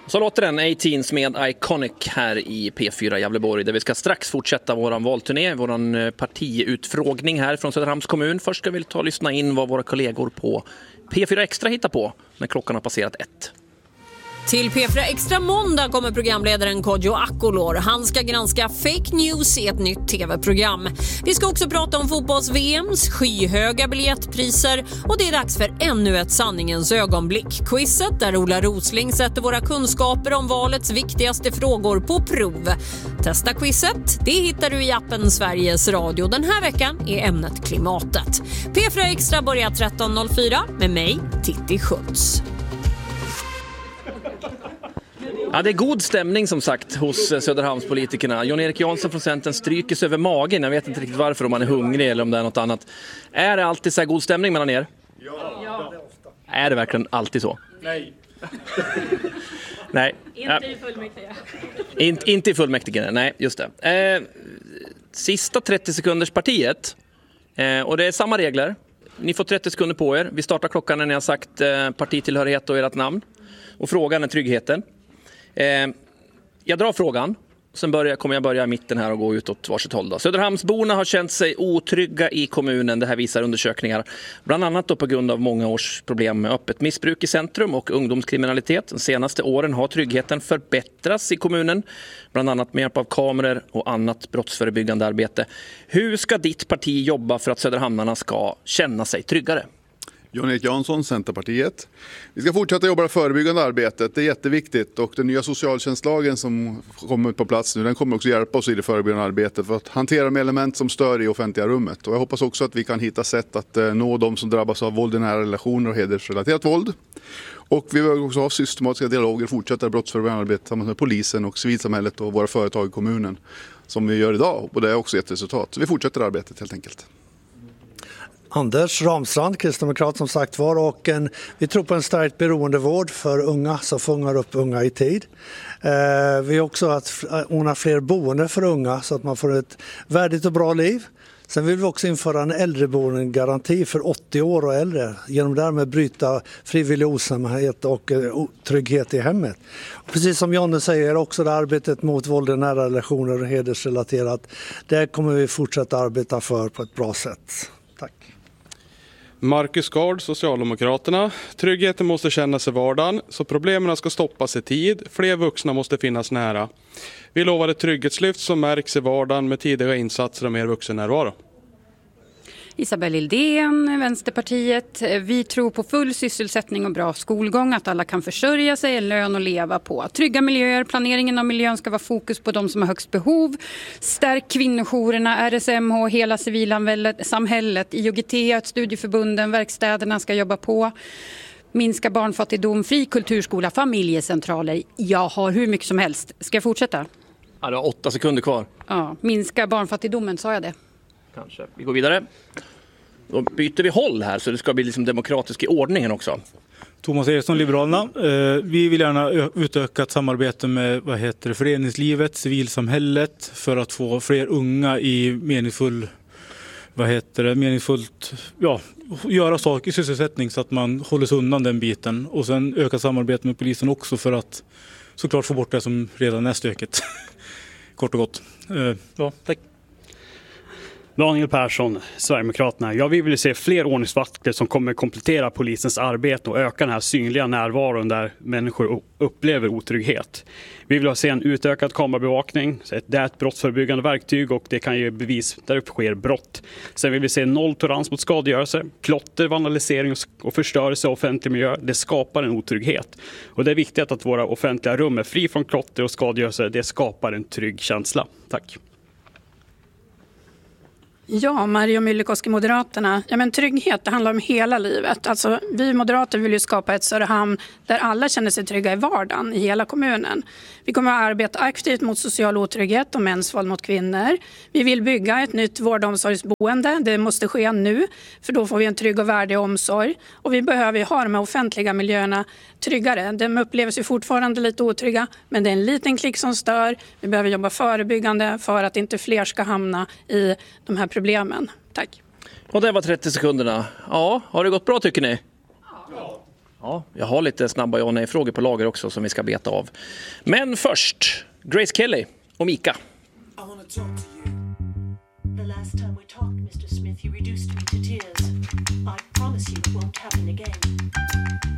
Så låter den A-Teens med Iconic här i P4 Gävleborg, där vi ska strax fortsätta våran valturné, våran partiutfrågning här från Söderhamns kommun. Först ska vi ta och lyssna in vad våra kollegor på P4 Extra hittar på när klockan har passerat 1. Till P4 Extra måndag kommer programledaren Kodjo Akolor. Han ska granska fake news i ett nytt tv-program. Vi ska också prata om fotbolls-VMs skyhöga biljettpriser och det är dags för ännu ett sanningens ögonblick. Quizet där Ola Rosling sätter våra kunskaper om valets viktigaste frågor på prov. Testa quizet, det hittar du i appen Sveriges Radio. Den här veckan är ämnet klimatet. P4 Extra börjar 13.04 med mig, Titti Schultz. Ja, det är god stämning som sagt hos Söderhamnspolitikerna. Jan-Erik Jansson från Centern stryker sig över magen. Jag vet inte riktigt varför, om man är hungrig eller om det är något annat. Är det alltid så här god stämning mellan er? Ja. Är det verkligen alltid så? Nej. Nej. Inte i fullmäktige. Inte i fullmäktige, nej, just det. Sista 30 sekunders partiet. Och det är samma regler. Ni får 30 sekunder på er. Vi startar klockan när ni har sagt partitillhörighet och ert namn. Och frågan är tryggheten. Jag drar frågan. Sen kommer jag börja i mitten här och gå ut åt varsitt håll. Då. Söderhamnsborna har känt sig otrygga i kommunen. Det här visar undersökningar. Bland annat då på grund av många års problem med öppet missbruk i centrum och ungdomskriminalitet. De senaste åren har tryggheten förbättrats i kommunen. Bland annat med hjälp av kameror och annat brottsförebyggande arbete. Hur ska ditt parti jobba för att söderhamnarna ska känna sig tryggare? Jan-Erik Jansson, Centerpartiet. Vi ska fortsätta jobba det förebyggande arbetet, det är jätteviktigt, och den nya socialtjänstlagen som kommer på plats nu, den kommer också hjälpa oss i det förebyggande arbetet för att hantera de element som stör i offentliga rummet. Och jag hoppas också att vi kan hitta sätt att nå de som drabbas av våld i nära relationer och hedersrelaterat våld. Och vi behöver också ha systematiska dialoger, fortsätta brottsförebyggande arbete tillsammans med polisen och civilsamhället och våra företag i kommunen som vi gör idag, och det är också ett resultat. Så vi fortsätter arbetet helt enkelt. Anders Ramstrand, kristdemokrat som sagt var, och vi tror på en stärkt beroendevård för unga som fångar upp unga i tid. Vi har också att ordna fler boende för unga så att man får ett värdigt och bra liv. Sen vill vi också införa en äldreboendegaranti för 80 år och äldre, genom därmed bryta frivillig osamhet och otrygghet i hemmet. Och precis som Jonne säger, också det arbetet mot våld i nära relationer och hedersrelaterat, det kommer vi fortsätta arbeta för på ett bra sätt. Tack. Marcus Gard, Socialdemokraterna. Tryggheten måste kännas i vardagen, så problemen ska stoppas i tid. Fler vuxna måste finnas nära. Vi lovar ett trygghetslyft som märks i vardagen med tidiga insatser och mer vuxennärvaro. Isabelle Ildén, Vänsterpartiet. Vi tror på full sysselsättning och bra skolgång, att alla kan försörja sig, en lön att leva på. Trygga miljöer, planeringen av miljön ska vara fokus på de som har högst behov. Stärk kvinnojourerna, RSMH, hela civilsamhället, IOGT, studieförbunden, verkstäderna ska jobba på. Minska barnfattigdom, fri kulturskola, familjecentraler. Jag har hur mycket som helst. Ska jag fortsätta? Ja, du har 8 sekunder kvar. Ja, minska barnfattigdomen, sa jag det? Kanske. Vi går vidare. Då byter vi håll här så det ska bli liksom demokratisk i ordningen också. Thomas Eriksson, Liberalerna. Vi vill gärna utöka ett samarbete med föreningslivet, civilsamhället för att få fler unga i meningsfullt göra saker i sysselsättning så att man håller sig undan den biten. Och sen öka samarbete med polisen också för att såklart få bort det som redan är stöket. Kort och gott. Tack. Daniel Persson, Sverigedemokraterna. Ja, vi vill se fler ordningsvakter som kommer komplettera polisens arbete och öka den här synliga närvaron där människor upplever otrygghet. Vi vill se en utökad kamerabevakning. Det är ett brottsförebyggande verktyg och det kan ge bevis där det sker brott. Sen vill vi se nolltolerans mot skadegörelse, klotter, vandalisering och förstörelse av offentlig miljö. Det skapar en otrygghet. Och det är viktigt att våra offentliga rum är fri från klotter och skadegörelse. Det skapar en trygg känsla. Tack. Ja, Mario Myllykoski, Moderaterna. Ja, men trygghet, det handlar om hela livet. Alltså, vi moderater vill ju skapa ett Söderhamn där alla känner sig trygga i vardagen, i hela kommunen. Vi kommer att arbeta aktivt mot social otrygghet och mäns våld mot kvinnor. Vi vill bygga ett nytt vård- och omsorgsboende. Det måste ske nu, för då får vi en trygg och värdig omsorg. Och vi behöver ha de här offentliga miljöerna tryggare. De upplevs ju fortfarande lite otrygga, men det är en liten klick som stör. Vi behöver jobba förebyggande för att inte fler ska hamna i de här problemen. Tack. Och det var 30 sekunderna. Ja, har det gått bra tycker ni? Ja, jag har lite snabba ja- och nej-frågor på lager också som vi ska beta av. Men först, Grace Kelly och Mika. The last time we talked, Mr. Smith, you reduced me to tears. I promise you it won't happen again.